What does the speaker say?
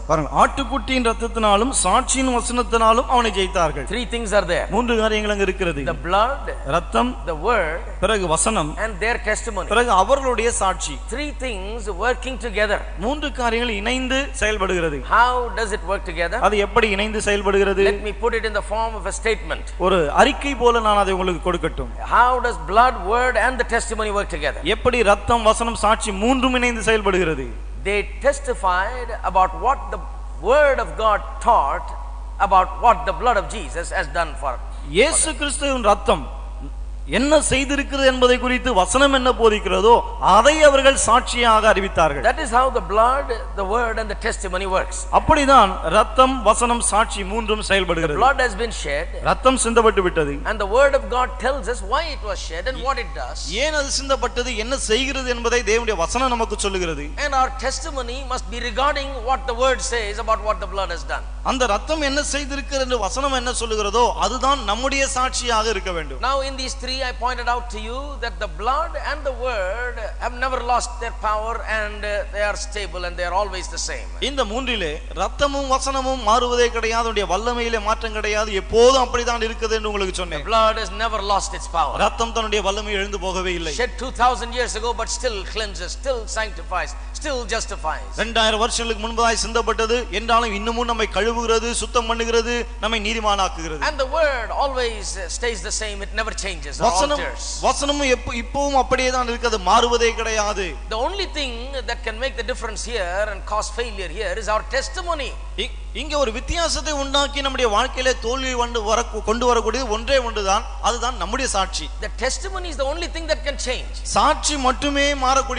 பாருங்க, ஆட்டுக்குட்டியின் இரத்தத்தினாலும் சாட்சியின் வசனத்தினாலும் அவனை ஜெயித்தார்கள். Three things are there. மூன்று காரியங்கள் அங்க இருக்கிறது. The blood, இரத்தம், the word, பிறகு வசனம், and their testimony. பிறகு அவர்களுடைய சாட்சி. Three things working together. மூன்று காரியங்கள் இணைந்து செயல்படுகிறது. How does it work together? அது எப்படி இணைந்து செயல்படுகிறது? Let me put it in the form of a statement. ஒரு அறிக்கை போல நான் அதை உங்களுக்கு கொடுக்கட்டும். How does blood, word and the testimony work together? எப்படி இரத்தம், வசனம், சாட்சி மூன்றும் இணைந்து செயல்படுகிறது? They testified about what the word of God taught about what the blood of Jesus has done for us. இயேசு கிறிஸ்துவின் இரத்தம் என்ன செய்திருக்கிறது என்பதை குறித்து வசனம் என்ன போதிக்கிறதோ அதை அவர்கள் சாட்சியாக அறிவித்தார்கள். That is how the blood, the word and the testimony works. அப்படிதான் இரத்தம், வசனம், சாட்சி மூன்றும் The செயல்படுகிறது. blood has been shed இரத்தம் சிந்தப்பட்டு விட்டது. and the word of God tells us why it was shed and what it does. ஏன் அது சிந்தப்பட்டது, என்ன செய்கிறது என்பதை தேவனுடைய வசனம் நமக்கு சொல்லுகிறது. And our testimony must be regarding what the word says about what the blood has done. அந்த இரத்தம் என்ன செய்திருக்கிறது என்று வசனம் என்ன சொல்லுகிறதோ அதுதான் நம்முடைய சாட்சியாக இருக்க வேண்டும். Now in these three I pointed out to you that the blood and the word have never lost their power and they are stable and they are always the same. இந்த மூன்றிலே இரத்தமும் வசனமும் மாறுவதே கிடையாது, அதனுடைய வல்லமையிலே மாற்றம் கிடையாது, எப்போதும் அப்படிதான் இருக்குது என்று உங்களுக்கு சொன்னேன். The blood has never lost its power. இரத்தம் தன்னுடைய வல்லமை எழுந்து போகவே இல்லை. Shed 2000 years ago but still cleanses, still sanctifies, still justifies. 2000 வருஷங்களுக்கு முன்பதாய் சிந்தப்பட்டது என்றாலும் இன்னமும் நம்மை கழுவுகிறது, சுத்தம் பண்ணுகிறது, நம்மை நீதிமானாக்குகிறது. And the word always stays the same, it never changes or alters. வசனமும் இப்பவும் அப்படியே தான் இருக்குது, மாறுவதே கிடையாது. The only thing that can make the difference here and cause failure here is our testimony. இங்க ஒரு வித்தியாசத்தை உண்டாக்கி நம்முடைய வாழ்க்கையிலே தோல்வி கொண்டு வரக்கூடிய ஒன்றே ஒன்றுதான், அதுதான் நம்முடைய சாட்சி. The testimony is the only thing that can change. சாட்சி மட்டுமே மாறக்கூடிய